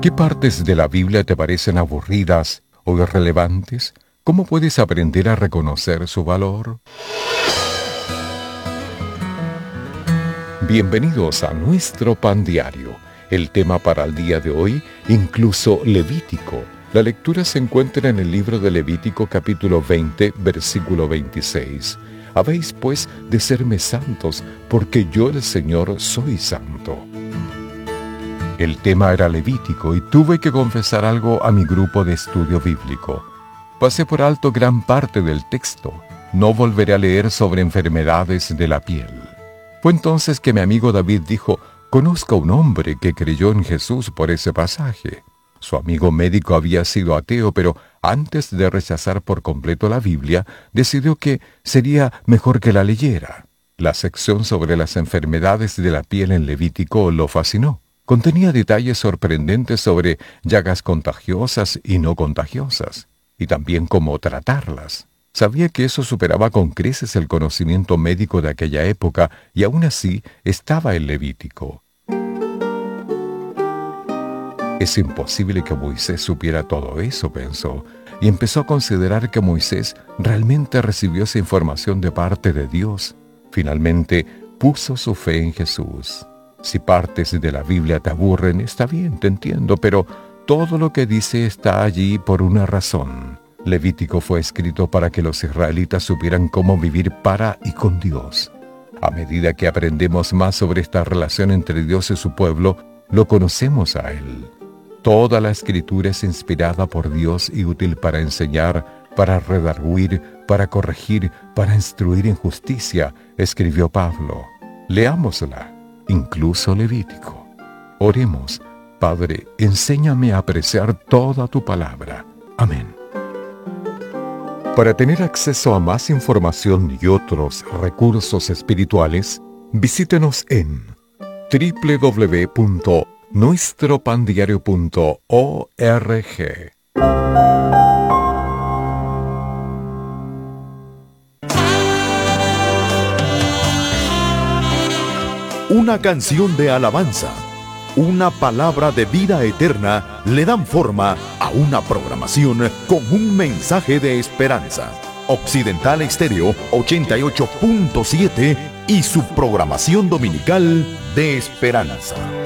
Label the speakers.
Speaker 1: ¿Qué partes de la Biblia te parecen aburridas o irrelevantes? ¿Cómo puedes aprender a reconocer su valor? Bienvenidos a nuestro Pan Diario. El tema para el día de hoy, incluso Levítico. La lectura se encuentra en el libro de Levítico capítulo 20, versículo 26. Habéis pues de serme santos, porque yo el Señor soy santo. El tema era Levítico y tuve que confesar algo a mi grupo de estudio bíblico. Pasé por alto gran parte del texto. No volveré a leer sobre enfermedades de la piel. Fue entonces que mi amigo David dijo: conozco a un hombre que creyó en Jesús por ese pasaje. Su amigo médico había sido ateo, pero antes de rechazar por completo la Biblia, decidió que sería mejor que la leyera. La sección sobre las enfermedades de la piel en Levítico lo fascinó. Contenía detalles sorprendentes sobre llagas contagiosas y no contagiosas, y también cómo tratarlas. Sabía que eso superaba con creces el conocimiento médico de aquella época, y aún así estaba en Levítico. Es imposible que Moisés supiera todo eso, pensó, y empezó a considerar que Moisés realmente recibió esa información de parte de Dios. Finalmente, puso su fe en Jesús. Si partes de la Biblia te aburren, está bien, te entiendo, pero todo lo que dice está allí por una razón. Levítico fue escrito para que los israelitas supieran cómo vivir para y con Dios. A medida que aprendemos más sobre esta relación entre Dios y su pueblo, lo conocemos a Él. Toda la Escritura es inspirada por Dios y útil para enseñar, para redarguir, para corregir, para instruir en justicia, escribió Pablo. Leámosla, incluso Levítico. Oremos. Padre, enséñame a apreciar toda tu palabra. Amén. Para tener acceso a más información y otros recursos espirituales, visítenos en www.nuestropandiario.org.
Speaker 2: Una canción de alabanza, una palabra de vida eterna le dan forma a una programación con un mensaje de esperanza. Occidental Estéreo 88.7 y su programación dominical de esperanza.